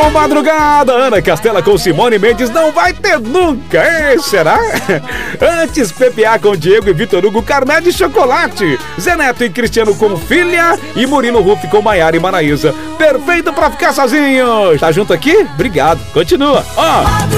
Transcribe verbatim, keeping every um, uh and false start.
Alô, madrugada! Ana Castela com Simone Mendes não vai ter nunca, hein? Será? Antes, P P A com Diego e Vitor Hugo, Carmé de chocolate. Zé Neto e Cristiano com Filha e Murilo Ruff com Maiara e Maraísa. Perfeito pra ficar sozinho. Tá junto aqui? Obrigado. Continua. Ó.